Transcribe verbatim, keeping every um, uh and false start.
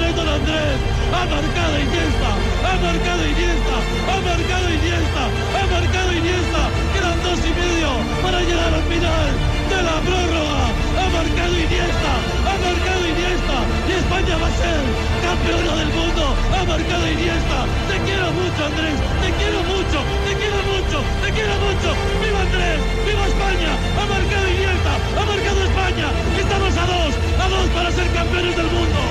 de Don Andrés. Ha marcado Iniesta, ha marcado Iniesta, ha marcado Iniesta, ha marcado Iniesta. Quedan dos y medio para llegar al final de la prórroga. Ha marcado Iniesta, ha marcado Iniesta y España va a ser campeona del mundo. Ha marcado Iniesta. Te quiero mucho, Andrés, te quiero mucho, te quiero mucho, te quiero mucho. ¡Viva Andrés! ¡Viva España! Ha marcado Iniesta, ha marcado España. Estamos a dos, a dos para ser campeones del mundo.